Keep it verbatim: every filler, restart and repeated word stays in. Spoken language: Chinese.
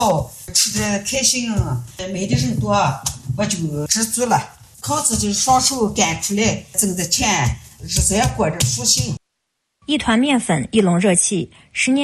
吃着开心，买的人多，我就知足了，靠自己双手干出来挣的钱，日子也过着舒心。 一团面粉，一笼热气，十年